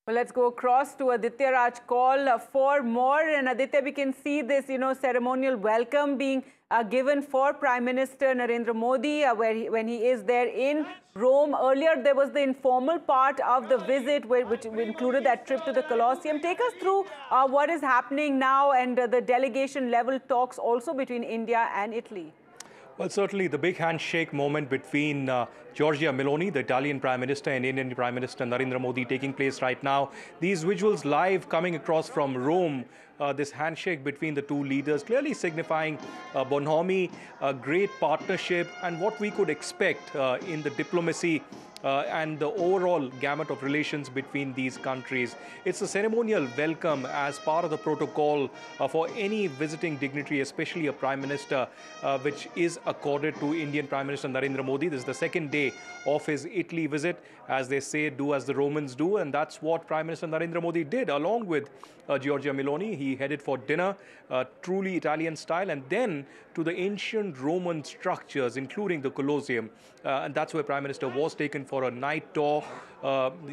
Well, let's go across to Aditya Raj call for more. And Aditya, we can see this, ceremonial welcome being given for Prime Minister Narendra Modi when he is there in Rome. Earlier, there was the informal part of the visit, which included that trip to the Colosseum. Take us through what is happening now and the delegation level talks also between India and Italy. Well, certainly the big handshake moment between Giorgia Meloni, the Italian Prime Minister, and Indian Prime Minister Narendra Modi taking place right now. These visuals live coming across from Rome, this handshake between the two leaders, clearly signifying bonhomie, a great partnership, and what we could expect in the diplomacy and the overall gamut of relations between these countries. It's a ceremonial welcome as part of the protocol for any visiting dignitary, especially a Prime Minister, which is accorded to Indian Prime Minister Narendra Modi. This is the second day of his Italy visit. As they say, do as the Romans do, and that's what Prime Minister Narendra Modi did along with Giorgia Meloni. He headed for dinner, truly Italian style, and then to the ancient Roman structures, including the Colosseum. And that's where Prime Minister was taken for a night tour.